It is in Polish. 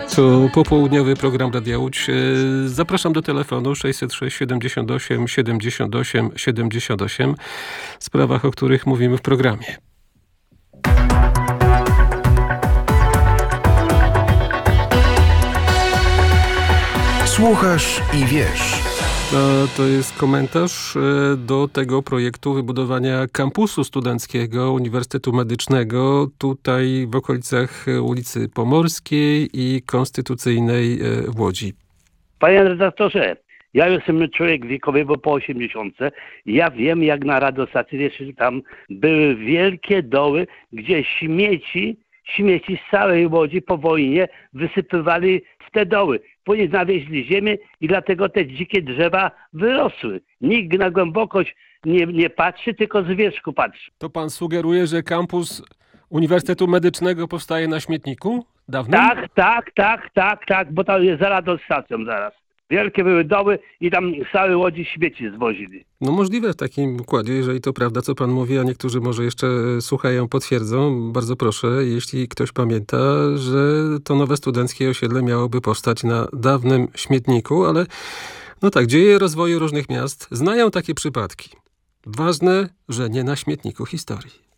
To popołudniowy program Radia Łódź. Zapraszam do telefonu 606 78 78 78 w sprawach, o których mówimy w programie. Słuchasz i wiesz. To jest komentarz do tego projektu wybudowania kampusu studenckiego Uniwersytetu Medycznego tutaj w okolicach ulicy Pomorskiej i Konstytucyjnej w Łodzi. Panie redaktorze, ja jestem człowiek wiekowy, bo po 80. Ja wiem, jak na radiostacji jeszcze tam były wielkie doły, gdzie śmieci z całej Łodzi po wojnie wysypywali w te doły. Później znaleźli ziemię i dlatego te dzikie drzewa wyrosły. Nikt na głębokość nie patrzy, tylko z wierzchu patrzy. To pan sugeruje, że kampus Uniwersytetu Medycznego powstaje na śmietniku dawnym? Tak, bo to jest za radiostacją zaraz. Wielkie były doły i tam z całej Łodzi śmieci zwozili. No możliwe w takim układzie, jeżeli to prawda, co pan mówi, a niektórzy może jeszcze słuchają, potwierdzą. Bardzo proszę, jeśli ktoś pamięta, że to nowe studenckie osiedle miałoby powstać na dawnym śmietniku, ale no tak, dzieje rozwoju różnych miast znają takie przypadki. Ważne, że nie na śmietniku historii.